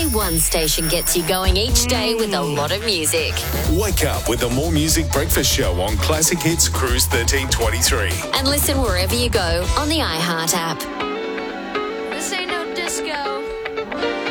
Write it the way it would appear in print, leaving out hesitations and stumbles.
one station gets you going each day with a lot of music. Wake up with the More Music Breakfast Show on Classic Hits Cruise 1323. And listen wherever you go on the iHeart app. This ain't no disco.